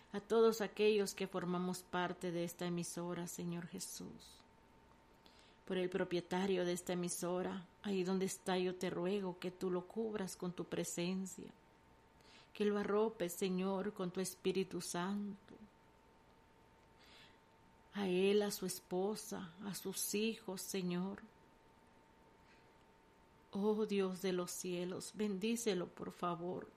a todos aquellos que formamos parte de esta emisora, Señor Jesús. Por el propietario de esta emisora, ahí donde está, yo te ruego que tú lo cubras con tu presencia, que lo arropes, Señor, con tu Espíritu Santo. A él, a su esposa, a sus hijos, Señor. Oh Dios de los cielos, bendícelo por favor,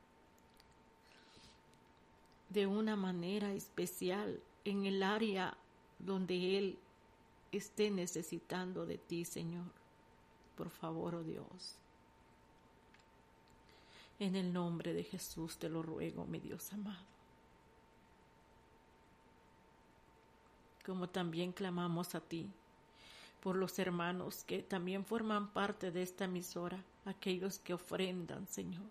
de una manera especial en el área donde él esté necesitando de ti, Señor. Por favor, oh Dios. En el nombre de Jesús te lo ruego, mi Dios amado. Como también clamamos a ti por los hermanos que también forman parte de esta emisora, aquellos que ofrendan, Señor.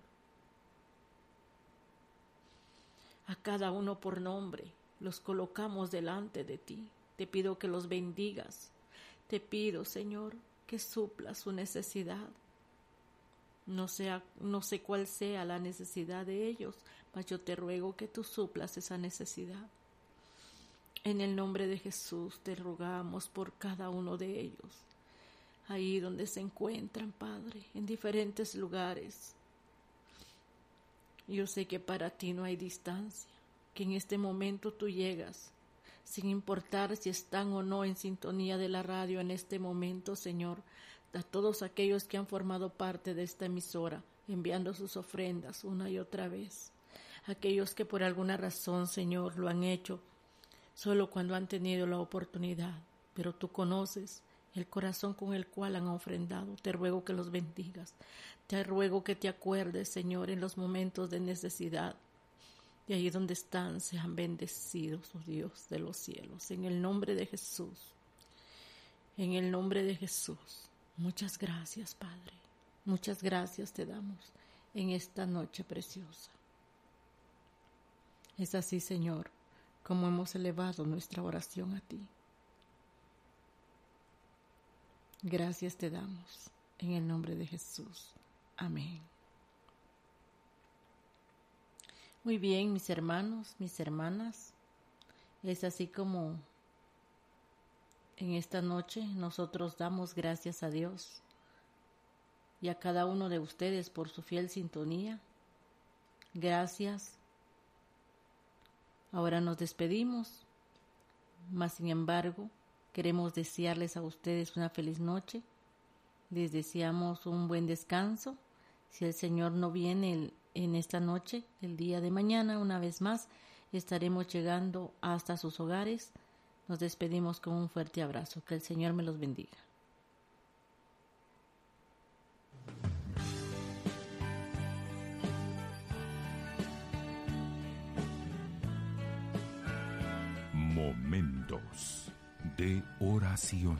A cada uno por nombre los colocamos delante de ti. Te pido que los bendigas. Te pido, Señor, que supla su necesidad. No sé cuál sea la necesidad de ellos, mas yo te ruego que tú suplas esa necesidad. En el nombre de Jesús te rogamos por cada uno de ellos, ahí donde se encuentran, Padre, en diferentes lugares. Yo sé que para ti no hay distancia, que en este momento tú llegas, sin importar si están o no en sintonía de la radio en este momento, Señor, a todos aquellos que han formado parte de esta emisora, enviando sus ofrendas una y otra vez. Aquellos que por alguna razón, Señor, lo han hecho solo cuando han tenido la oportunidad, pero tú conoces el corazón con el cual han ofrendado. Te ruego que los bendigas. Te ruego que te acuerdes, Señor, en los momentos de necesidad. Y ahí donde están, sean bendecidos, oh Dios de los cielos. En el nombre de Jesús. En el nombre de Jesús. Muchas gracias, Padre. Muchas gracias te damos en esta noche preciosa. Es así, Señor, como hemos elevado nuestra oración a ti. Gracias te damos en el nombre de Jesús. Amén. Muy bien, mis hermanos, mis hermanas, es así como en esta noche nosotros damos gracias a Dios y a cada uno de ustedes por su fiel sintonía. Gracias. Ahora nos despedimos, mas sin embargo queremos desearles a ustedes una feliz noche. Les deseamos un buen descanso. Si el Señor no viene en esta noche, el día de mañana, una vez más, estaremos llegando hasta sus hogares. Nos despedimos con un fuerte abrazo. Que el Señor me los bendiga. Momentos de oración.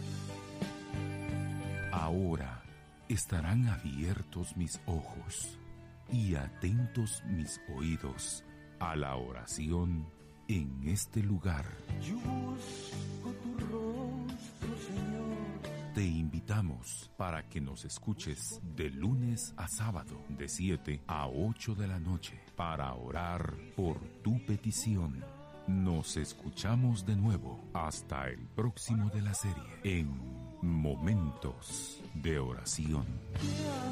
Ahora estarán abiertos mis ojos y atentos mis oídos a la oración en este lugar. Yo busco tu rostro, Señor. Te invitamos para que nos escuches de lunes a sábado, de 7 a 8 de la noche, para orar por tu petición. Nos escuchamos de nuevo hasta el próximo de la serie en Momentos de Oración.